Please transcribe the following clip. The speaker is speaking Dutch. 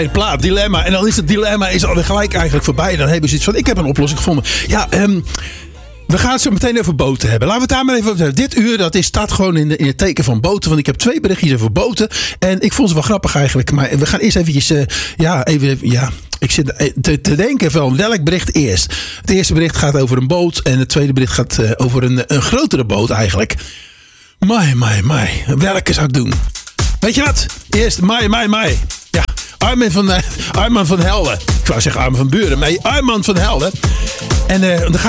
Een plaat, dilemma. En dan is het dilemma alweer gelijk eigenlijk voorbij. En dan hebben ze iets van, ik heb een oplossing gevonden. Ja, we gaan het zo meteen over boten hebben. Laten we het daar maar even over hebben. Dit uur, dat staat gewoon in het teken van boten. Want ik heb 2 berichtjes over boten. En ik vond ze wel grappig eigenlijk. Maar we gaan eerst eventjes, ik zit te denken van welk bericht eerst. Het eerste bericht gaat over een boot. En het tweede bericht gaat over een grotere boot eigenlijk. Mai. Welke zou ik doen? Weet je wat? Eerst mai. Ja, Arman van Helden. Ik wou zeggen Arman van Buren. Maar Arman van Helden. En dan